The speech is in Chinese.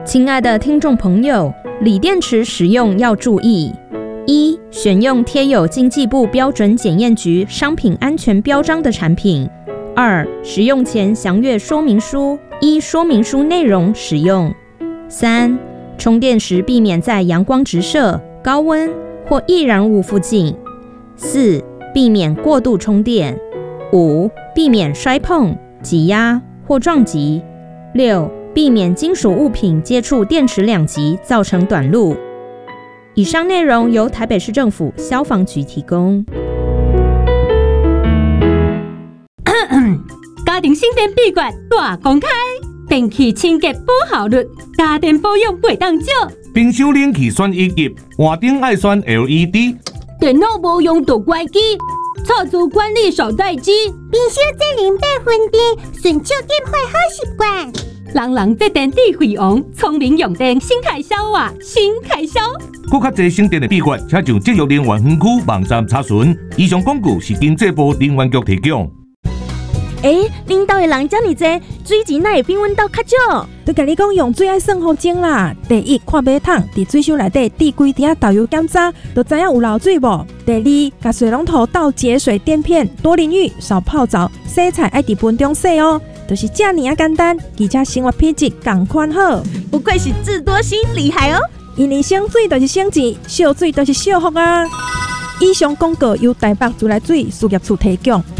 亲爱的听众朋友，锂电池使用要注意：一、选用贴有经济部标准检验局商品安全标章的产品；二、使用前详阅说明书，依说明书内容使用；三、充电时避免在阳光直射、高温或易燃物附近；四、避免过度充电；五、避免摔碰、挤压或撞击；六、避免金属物品接触电池两极造成短路。以上内容由台北市政府消防局提供。 家庭省电秘诀大公开，电器清洁保效率，家电保养袂当少。 冰箱冷气选1级，换灯爱选 LED。 电脑无用就关机，插座管理少待机。 冰箱在0百分电，顺手电坏好习惯。 人人节电智慧王，聪明用电新开销啊，新开销！ 更较侪省电的秘诀，请上节约能源分区网站查询。以上广告是经济部能源局提供。 恁兜的人遮尔济，水钱哪会比阮兜较少？ 都甲你讲用水爱算好钟啦。第一，看马桶伫水箱内底滴几滴导游检查，就知影有漏水无。第二，甲水龙头倒节水垫片，多淋浴，少泡澡，洗菜爱伫盆中洗哦。就是这尔啊简单，而且生活品质同款好。 不愧是智多星，厉害哦！ 因为省水就是省钱，少水就是少福啊。以上广告由台北自来水事业处提供。